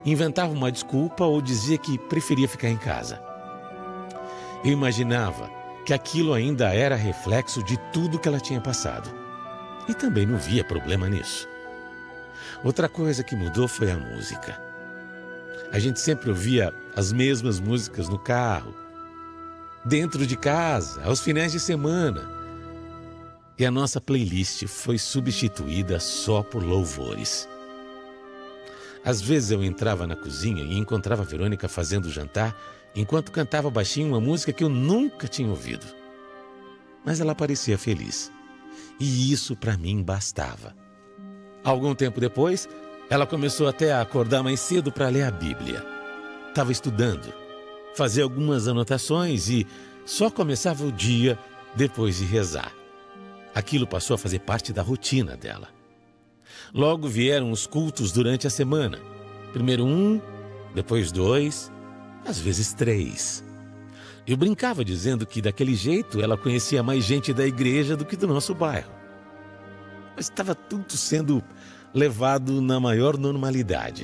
inventava uma desculpa ou dizia que preferia ficar em casa. Eu imaginava que aquilo ainda era reflexo de tudo que ela tinha passado. E também não via problema nisso. Outra coisa que mudou foi a música. A gente sempre ouvia as mesmas músicas no carro, dentro de casa, aos finais de semana. E a nossa playlist foi substituída só por louvores. Às vezes eu entrava na cozinha e encontrava a Verônica fazendo o jantar enquanto cantava baixinho uma música que eu nunca tinha ouvido. Mas ela parecia feliz. E isso para mim bastava. Algum tempo depois, ela começou até a acordar mais cedo para ler a Bíblia. Estava estudando, fazia algumas anotações e só começava o dia depois de rezar. Aquilo passou a fazer parte da rotina dela. Logo vieram os cultos durante a semana. Primeiro 1, depois 2, às vezes 3. Eu brincava dizendo que daquele jeito ela conhecia mais gente da igreja do que do nosso bairro. Mas estava tudo sendo levado na maior normalidade.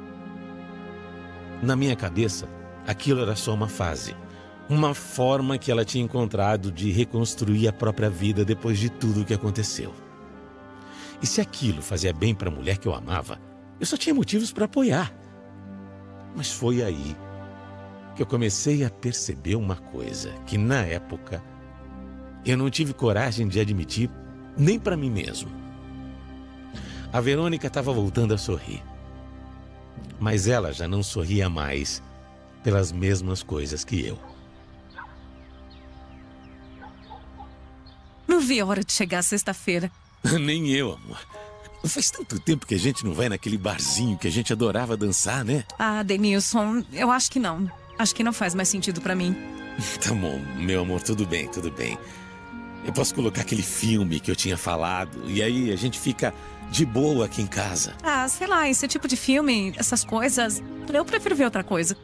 Na minha cabeça, aquilo era só uma fase. Uma forma que ela tinha encontrado de reconstruir a própria vida depois de tudo o que aconteceu. E se aquilo fazia bem para a mulher que eu amava, eu só tinha motivos para apoiar. Mas foi aí que eu comecei a perceber uma coisa que, na época, eu não tive coragem de admitir nem para mim mesmo. A Verônica estava voltando a sorrir. Mas ela já não sorria mais pelas mesmas coisas que eu. Não vi a hora de chegar sexta-feira. Nem eu, amor. Faz tanto tempo que a gente não vai naquele barzinho que a gente adorava dançar, né? Ah, Denilson, eu acho que não. Acho que não faz mais sentido pra mim. Tá bom, meu amor, tudo bem, tudo bem. Eu posso colocar aquele filme que eu tinha falado e aí a gente fica de boa aqui em casa. Ah, sei lá, esse tipo de filme, essas coisas, eu prefiro ver outra coisa.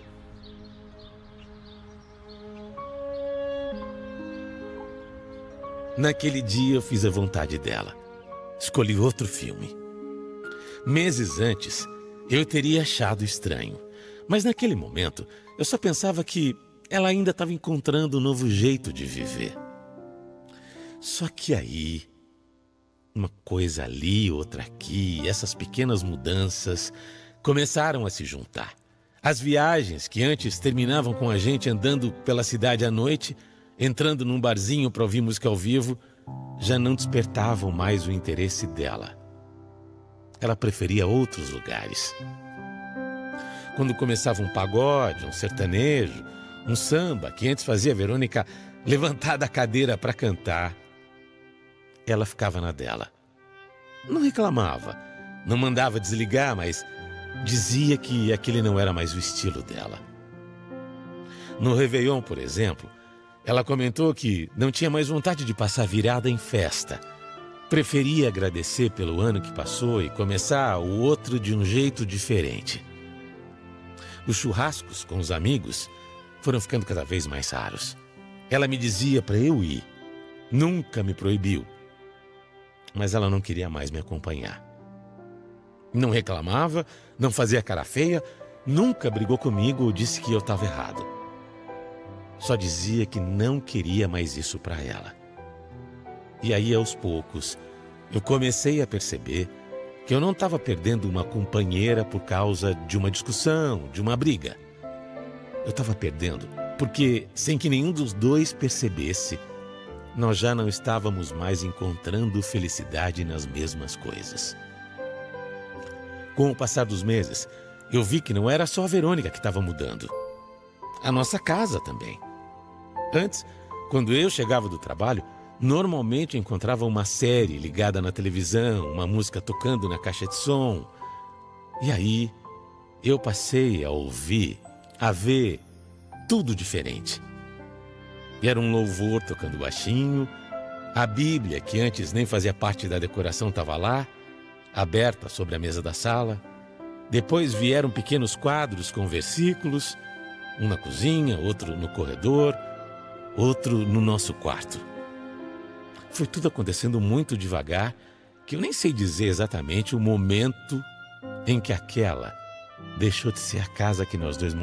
Naquele dia eu fiz a vontade dela. Escolhi outro filme. Meses antes, eu teria achado estranho. Mas naquele momento, eu só pensava que ela ainda estava encontrando um novo jeito de viver. Só que aí, uma coisa ali, outra aqui, essas pequenas mudanças começaram a se juntar. As viagens que antes terminavam com a gente andando pela cidade à noite, entrando num barzinho para ouvir música ao vivo, já não despertavam mais o interesse dela. Ela preferia outros lugares. Quando começava um pagode, um sertanejo, um samba, que antes fazia a Verônica levantar da cadeira para cantar, ela ficava na dela. Não reclamava, não mandava desligar, mas dizia que aquele não era mais o estilo dela. No Réveillon, por exemplo, ela comentou que não tinha mais vontade de passar virada em festa. Preferia agradecer pelo ano que passou e começar o outro de um jeito diferente. Os churrascos com os amigos foram ficando cada vez mais raros. Ela me dizia para eu ir. Nunca me proibiu. Mas ela não queria mais me acompanhar. Não reclamava, não fazia cara feia, nunca brigou comigo ou disse que eu estava errado. Só dizia que não queria mais isso para ela. E aí, aos poucos, eu comecei a perceber que eu não estava perdendo uma companheira por causa de uma discussão, de uma briga. Eu estava perdendo porque, sem que nenhum dos dois percebesse, nós já não estávamos mais encontrando felicidade nas mesmas coisas. Com o passar dos meses, eu vi que não era só a Verônica que estava mudando. A nossa casa também. Antes, quando eu chegava do trabalho, normalmente encontrava uma série ligada na televisão, uma música tocando na caixa de som. E aí, eu passei a ouvir, a ver tudo diferente. E era um louvor tocando baixinho, a Bíblia, que antes nem fazia parte da decoração, estava lá, aberta sobre a mesa da sala. Depois vieram pequenos quadros com versículos, um na cozinha, outro no corredor, outro no nosso quarto. Foi tudo acontecendo muito devagar, que eu nem sei dizer exatamente o momento em que aquela deixou de ser a casa que nós dois